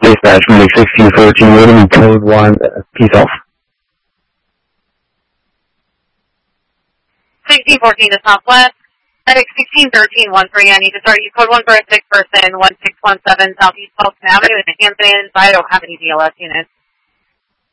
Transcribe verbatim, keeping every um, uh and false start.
dispatch, Medic sixteen fourteen, waiting in code one, uh, peace off. sixteen fourteen to Southwest, Medic sixteen thirteen one three, I need to start you code one for a sick person, one six one seven Southeast Fulton Avenue in Hampton, but I don't have any D L S units.